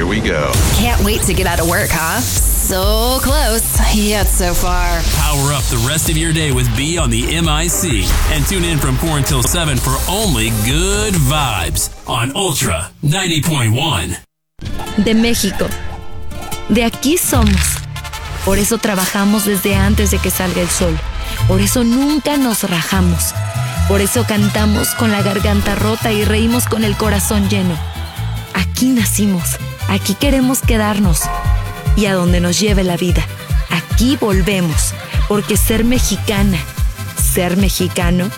we go. Can't wait to get out of work, huh? So close, yet so far. Power up the rest of your day with B on the MIC. And tune in from 4 until 7 for only good vibes on Ultra 90.1. De México. De aquí somos. Por eso trabajamos desde antes de que salga el sol. Por eso nunca nos rajamos. Por eso cantamos con la garganta rota y reímos con el corazón lleno. Aquí nacimos. Aquí queremos quedarnos. Y a donde nos lleve la vida, aquí volvemos. Porque ser mexicana, ser mexicano,